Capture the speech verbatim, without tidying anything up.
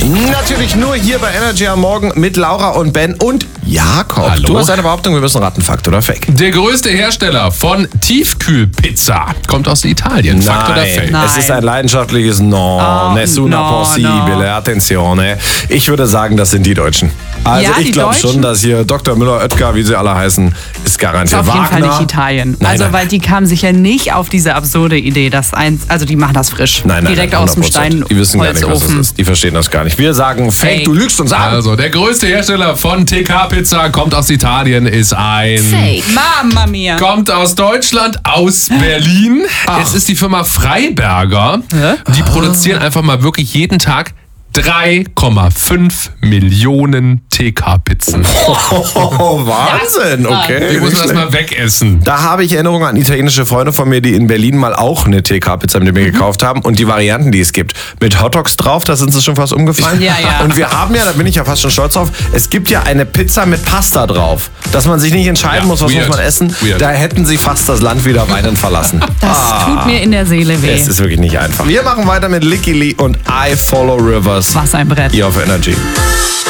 Natürlich nur hier bei Energy am Morgen mit Laura und Ben und Jakob. Hallo. Du hast eine Behauptung, wir müssen raten, Fakt oder Fake? Der größte Hersteller von Tiefkühlpizza kommt aus Italien. Fakt oder Fake? Nein. Es ist ein leidenschaftliches No, Oh, nessuna no, possibile, no. attenzione. Ich würde sagen, das sind die Deutschen. Also Ja, ich die glaube Deutschen? schon, dass hier Doktor Müller, Oetker, wie sie alle heißen, ist Das garantiert ist auf jeden Fall Wagner. nicht Italien. Nein, also, nein, weil die kamen sicher nicht auf diese absurde Idee, dass ein, also die machen das frisch. Nein, nein, Direkt nein, aus dem hundert Prozent. Stein. Die wissen gar nicht, was das Holzofen. ist. Die verstehen das gar nicht. Wir sagen Fake, Fake. du lügst uns an. Also, der größte Hersteller von T K-Pizza kommt aus Italien, ist ein... Fake. Mama mia. Kommt aus Deutschland, aus Berlin. Es ist die Firma Freiberger. Die produzieren einfach mal wirklich jeden Tag drei Komma fünf Millionen T K-Pizzen. Oh, Wahnsinn, okay. Die muss nicht man schlecht. erstmal wegessen. Da habe ich Erinnerungen an italienische Freunde von mir, die in Berlin mal auch eine T K-Pizza mit mir gekauft haben. Und die Varianten, die es gibt, mit Hotdogs drauf, da sind sie schon fast umgefallen. Ja, ja. Und wir haben ja, da bin ich ja fast schon stolz drauf, es gibt ja eine Pizza mit Pasta drauf. Dass man sich nicht entscheiden Ja, muss, was weird. muss man essen. Weird. Da hätten sie fast das Land wieder weinend verlassen. Das tut mir in der Seele weh. Es ist wirklich nicht einfach. Wir machen weiter mit Licky Lee und I Follow Rivers. Was ein Brett. Hier auf Energy.